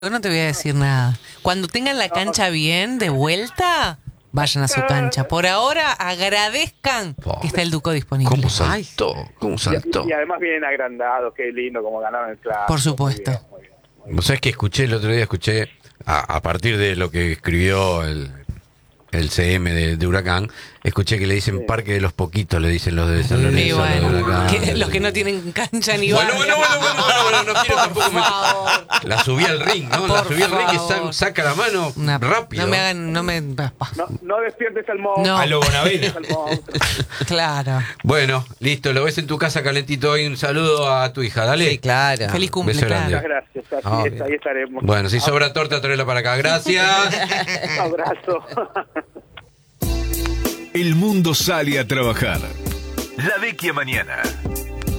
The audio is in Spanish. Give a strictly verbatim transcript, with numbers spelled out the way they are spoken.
Yo no te voy a decir nada. Cuando tengan la cancha bien de vuelta, vayan a su cancha. Por ahora, agradezcan que está el Duco disponible. ¿Cómo saltó? ¿Cómo saltó? Y, y además vienen agrandados, qué lindo como ganaron el clásico. Por supuesto. Muy bien, muy bien, muy bien. ¿Vos sabés que escuché el otro día? Escuché, a, a partir de lo que escribió el, el C M de, de Huracán, escuché que le dicen Sí. Parque de los Poquitos, le dicen los de San Y Lorenzo. bueno, los de Huracán. que- los que no tienen cancha ni Bueno, barrio. bueno, bueno, bueno, bueno, bueno, no quiero Por tampoco me- favor. La subí al ring, ¿no? La Por subí al ring y favor. sa- saca la mano Una- rápido. No me hagan, no me... No, no despiertes al monstruo. No. A lo Bonavena. Al monstruo. Claro. Bueno, listo, lo ves en tu casa calentito hoy. Un saludo a tu hija, dale. Sí, claro. Feliz cumple, Beso claro. grande. Muchas gracias. Así Ah, es, bien. ahí estaremos. Bueno, si sobra torta, tráela para acá. Gracias. Un abrazo. El mundo sale a trabajar. La Vecchia Mañana.